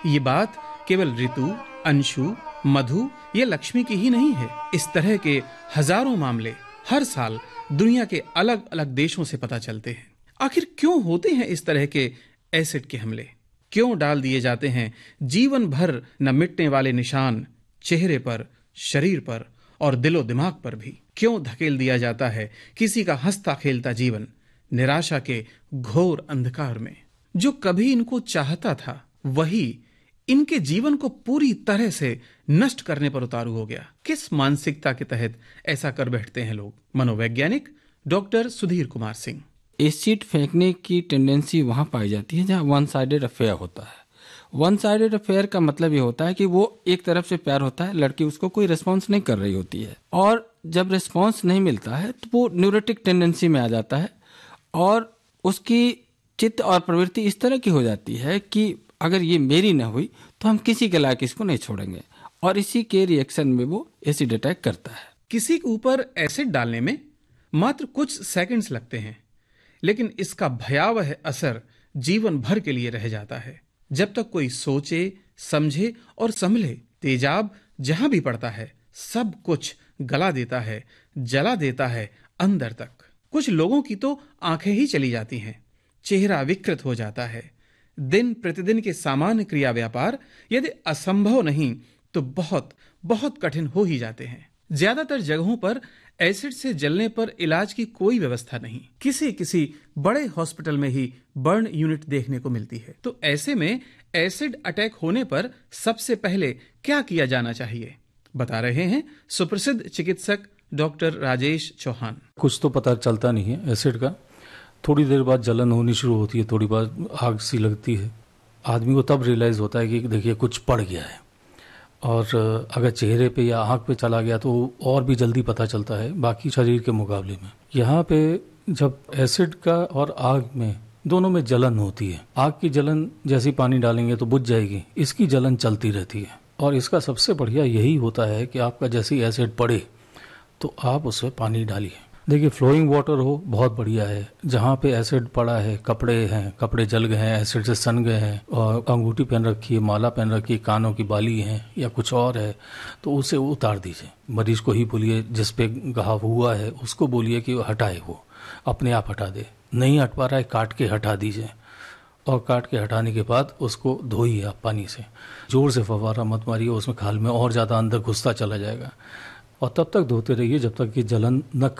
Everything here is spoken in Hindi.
ये बात केवल ऋतु, अंशु, मधु या लक्ष्मी की ही नहीं है। इस तरह के हजारों मामले हर साल दुनिया के अलग अलग देशों से पता चलते हैं। आखिर क्यों होते हैं इस तरह के एसिड के हमले? क्यों डाल दिए जाते हैं जीवन भर न मिटने वाले निशान चेहरे पर, शरीर पर और दिलो दिमाग पर भी? क्यों धकेल दिया जाता है किसी का हंसता खेलता जीवन निराशा के घोर अंधकार में? जो कभी इनको चाहता था वही इनके जीवन को पूरी तरह से नष्ट करने पर उतारू हो गया। किस मानसिकता के तहत ऐसा कर बैठते हैं लोग? मनोवैज्ञानिक डॉक्टर सुधीर कुमार सिंह। एसिड फेंकने की टेंडेंसी वहां पाई जाती है जहां वन साइडेड अफेयर होता है। वन साइडेड अफेयर का मतलब ये होता है कि वो एक तरफ से प्यार होता है, लड़की उसको कोई रिस्पॉन्स नहीं कर रही होती है, और जब रिस्पॉन्स नहीं मिलता है तो वो न्यूरोटिक टेंडेंसी में आ जाता है और उसकी चित्त और प्रवृत्ति इस तरह की हो जाती है कि अगर ये मेरी न हुई तो हम किसी के लायक इसको नहीं छोड़ेंगे, और इसी के रिएक्शन में वो एसिड अटैक करता है। किसी के ऊपर एसिड डालने में मात्र कुछ सेकंड्स लगते हैं, लेकिन इसका भयावह असर जीवन भर के लिए रह जाता है। जब तक कोई सोचे, समझे और संभले, तेजाब जहां भी पड़ता है सब कुछ गला देता है, जला देता है अंदर तक। कुछ लोगों की तो आंखें ही चली जाती हैं, चेहरा विकृत हो जाता है। दिन प्रतिदिन के सामान्य क्रिया व्यापार यदि असंभव नहीं तो बहुत बहुत कठिन हो ही जाते हैं। ज्यादातर जगहों पर एसिड से जलने पर इलाज की कोई व्यवस्था नहीं। किसी बड़े हॉस्पिटल में ही बर्न यूनिट देखने को मिलती है। तो ऐसे में एसिड अटैक होने पर सबसे पहले क्या किया जाना चाहिए, बता रहे हैं सुप्रसिद्ध चिकित्सक डॉक्टर राजेश चौहान। कुछ तो पता चलता नहीं है एसिड का। थोड़ी देर बाद जलन होनी शुरू होती है, थोड़ी बाद आग सी लगती है। आदमी को तब रियलाइज होता है कि देखिए कुछ पड़ गया है, और अगर चेहरे पे या आँख पे चला गया तो और भी जल्दी पता चलता है बाकी शरीर के मुकाबले में। यहाँ पे जब एसिड का और आग में दोनों में जलन होती है, आग की जलन जैसे पानी डालेंगे तो बुझ जाएगी, इसकी जलन चलती रहती है। और इसका सबसे बढ़िया यही होता है कि आपका जैसे एसिड पड़े तो आप उसमें पानी डालिए। देखिए फ्लोइंग वाटर हो बहुत बढ़िया है। जहाँ पे एसिड पड़ा है, कपड़े हैं, कपड़े जल गए हैं, एसिड से सन गए हैं, और अंगूठी पहन रखी है, माला पहन रखी है, कानों की बाली है या कुछ और है, तो उसे उतार दीजिए। मरीज को ही बोलिए, जिस पे घाव हुआ है उसको बोलिए कि हटाए, वो अपने आप हटा दे। नहीं हट पा रहा है, काट के हटा दीजिए, और काट के हटाने के बाद उसको धोइए आप पानी से। जोर से फव्वारा मत मारिए, उसमें खाल में और ज़्यादा अंदर घुसता चला जाएगा। और तब तक धोते रहिए जब तक कि जलन न